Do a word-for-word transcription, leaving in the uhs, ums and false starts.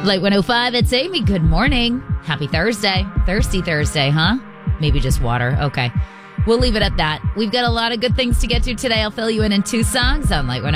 Light one oh five, it's Amy. Good morning. Happy Thursday. Thirsty Thursday, huh? Maybe just water. Okay. We'll leave it at that. We've got a lot of good things to get to today. I'll fill you in in two songs on Light one oh five.